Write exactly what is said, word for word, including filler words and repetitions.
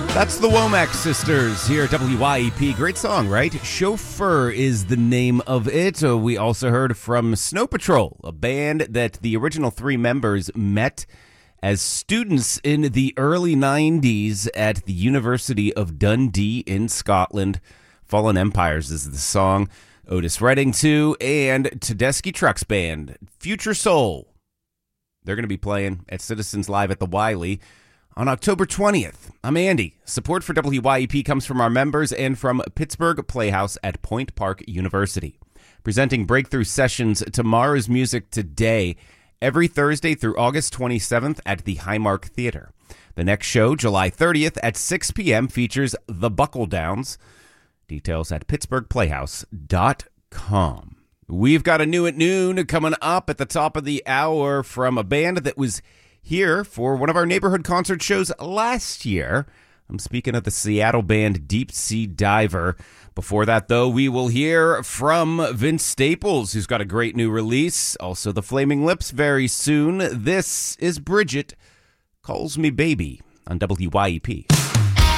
That's the Womack Sisters here at W Y E P. Great song, right? Chauffeur is the name of it. Uh, we also heard from Snow Patrol, a band that the original three members met as students in the early nineties at the University of Dundee in Scotland. Fallen Empires is the song. Otis Redding, too, and Tedeschi Trucks Band, Future Soul. They're going to be playing at Citizens Live at the Wiley on October twentieth. I'm Andy. Support for W Y E P comes from our members and from Pittsburgh Playhouse at Point Park University. Presenting breakthrough sessions Tomorrow's Music Today every Thursday through August twenty-seventh at the Highmark Theater. The next show, July thirtieth at six p.m., features The Buckle Downs. Details at pittsburgh playhouse dot com. We've got a new at noon coming up at the top of the hour from a band that was here for one of our neighborhood concert shows last year. I'm speaking of the Seattle band Deep Sea Diver. Before that, though, we will hear from Vince Staples, who's got a great new release. Also, the Flaming Lips very soon. This is Bridget Calls Me Baby on W Y E P.